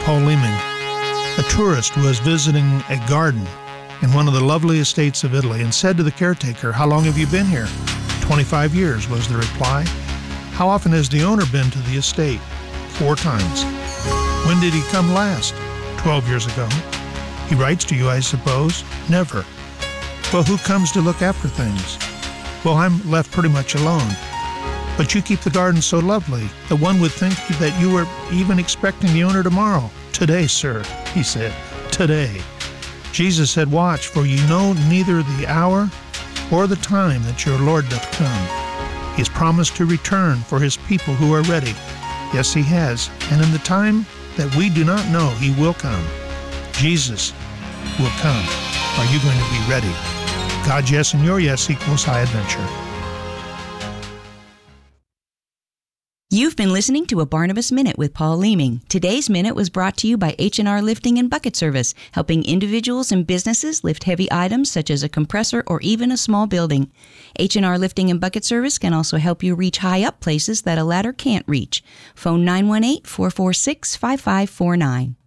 Paul Leeming, a tourist who was visiting a garden in one of the lovely estates of Italy, and said to the caretaker, "How long have you been here?" 25 years was the reply. "How often has the owner been to the estate?" 4 times. "When did he come last?" 12 years ago. "He writes to you, I suppose?" "Never." "Well, who comes to look after things?" "Well, I'm left pretty much alone." "But you keep the garden so lovely that one would think that you were even expecting the owner tomorrow." "Today, sir," he said. "Today." Jesus said, "Watch, for you know neither the hour or the time that your Lord doth come." He has promised to return for his people who are ready. Yes, he has. And in the time that we do not know, he will come. Jesus will come. Are you going to be ready? God's yes and your yes equals high adventure. You've been listening to a Barnabas Minute with Paul Leeming. Today's Minute was brought to you by H&R Lifting and Bucket Service, helping individuals and businesses lift heavy items such as a compressor or even a small building. H&R Lifting and Bucket Service can also help you reach high up places that a ladder can't reach. Phone 918-446-5549.